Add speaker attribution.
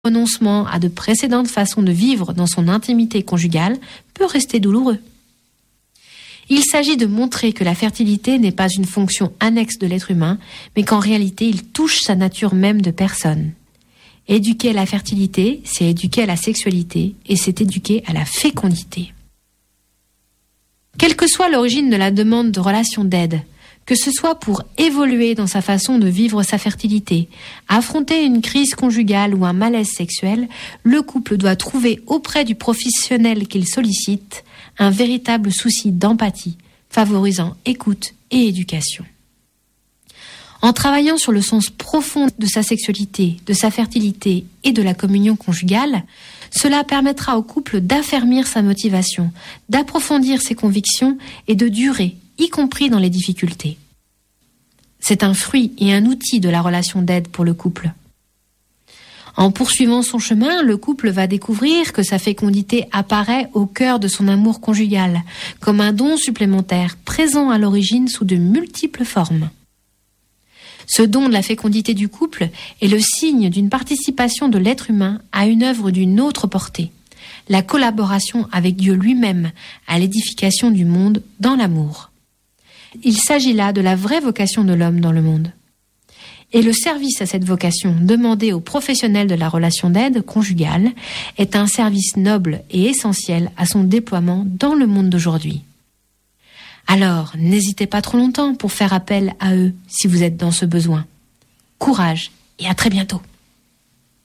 Speaker 1: renoncement à de précédentes façons de vivre dans son intimité conjugale peut rester douloureux. Il s'agit de montrer que la fertilité n'est pas une fonction annexe de l'être humain, mais qu'en réalité, il touche sa nature même de personne. Éduquer à la fertilité, c'est éduquer à la sexualité et c'est éduquer à la fécondité. Quelle que soit l'origine de la demande de relation d'aide, que ce soit pour évoluer dans sa façon de vivre sa fertilité, affronter une crise conjugale ou un malaise sexuel, le couple doit trouver auprès du professionnel qu'il sollicite un véritable souci d'empathie, favorisant écoute et éducation. En travaillant sur le sens profond de sa sexualité, de sa fertilité et de la communion conjugale, cela permettra au couple d'affermir sa motivation, d'approfondir ses convictions et de durer, y compris dans les difficultés. C'est un fruit et un outil de la relation d'aide pour le couple. En poursuivant son chemin, le couple va découvrir que sa fécondité apparaît au cœur de son amour conjugal, comme un don supplémentaire présent à l'origine sous de multiples formes. Ce don de la fécondité du couple est le signe d'une participation de l'être humain à une œuvre d'une autre portée, la collaboration avec Dieu lui-même à l'édification du monde dans l'amour. Il s'agit là de la vraie vocation de l'homme dans le monde. Et le service à cette vocation demandé aux professionnels de la relation d'aide conjugale est un service noble et essentiel à son déploiement dans le monde d'aujourd'hui. Alors, n'hésitez pas trop longtemps pour faire appel à eux si vous êtes dans ce besoin. Courage et à très bientôt.